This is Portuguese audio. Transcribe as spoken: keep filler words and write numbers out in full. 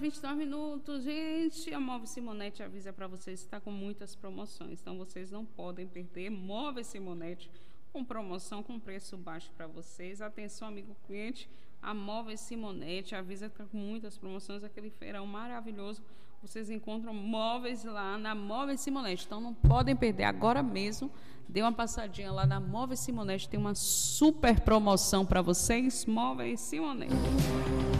vinte e nove minutos, gente. A Móveis Simonetti avisa para vocês que está com muitas promoções, então vocês não podem perder. Móveis Simonetti com promoção, com preço baixo para vocês. Atenção, amigo cliente, a Móveis Simonetti avisa que está com muitas promoções, aquele feirão maravilhoso. Vocês encontram móveis lá na Móveis Simonetti, então não podem perder. Agora mesmo, dê uma passadinha lá na Móveis Simonetti, tem uma super promoção para vocês. Móveis Simonetti.